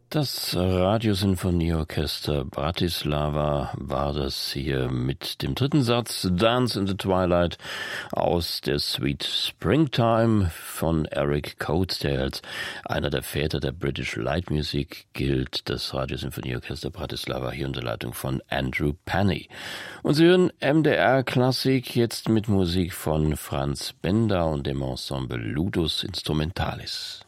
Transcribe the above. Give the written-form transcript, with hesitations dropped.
Das Radiosinfonieorchester Bratislava war das hier mit dem dritten Satz Dance in the Twilight aus der Suite Springtime von Eric Coates, der als einer der Väter der British Light Music gilt. Das Radiosinfonieorchester Bratislava hier unter Leitung von Andrew Penny. Und Sie hören MDR Klassik jetzt mit Musik von Franz Benda und dem Ensemble Ludus Instrumentalis.